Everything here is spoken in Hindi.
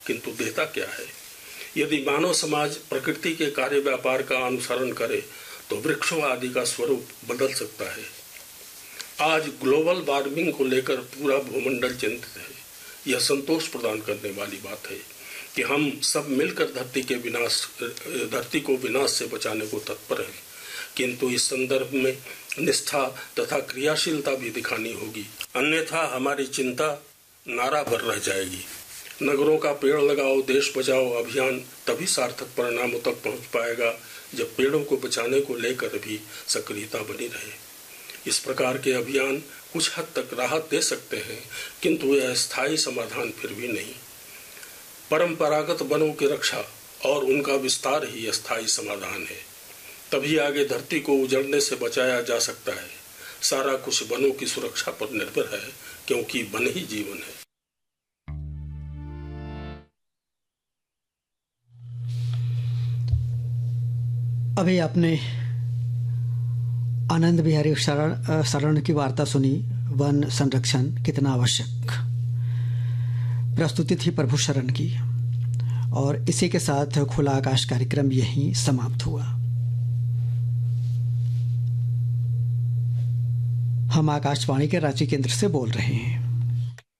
किंतु देता क्या है? यदि मानव समाज प्रकृति के कार्य व्यापार का अनुसरण करे तो वृक्षों आदि का स्वरूप बदल सकता है। आज ग्लोबल वार्मिंग को लेकर पूरा भूमंडल चिंतित है। यह संतोष प्रदान करने वाली बात है कि हम सब मिलकर धरती को विनाश से बचाने को तत्पर हैं, किंतु इस संदर्भ में निष्ठा तथा क्रियाशीलता भी दिखानी होगी, अन्यथा हमारी चिंता नारा भर रह जाएगी। नगरों का पेड़ लगाओ देश बचाओ अभियान तभी सार्थक परिणामों तक पहुंच पाएगा जब पेड़ों को बचाने को लेकर भी सक्रियता बनी रहे। इस प्रकार के अभियान कुछ हद तक राहत दे सकते हैं, किंतु यह स्थायी समाधान फिर भी नहीं। परंपरागत वनों की रक्षा और उनका विस्तार ही स्थायी समाधान है। तभी आगे धरती को उजड़ने से बचाया जा सकता है। सारा कुछ वनों की सुरक्षा पर निर्भर है, क्योंकि वन ही जीवन है। अभी आपने आनंद बिहारी शरण की वार्ता सुनी, वन संरक्षण कितना आवश्यक। प्रस्तुति थी प्रभु शरण की, और इसी के साथ खुला आकाश कार्यक्रम यहीं समाप्त हुआ। हम आकाशवाणी के रांची केंद्र से बोल रहे हैं।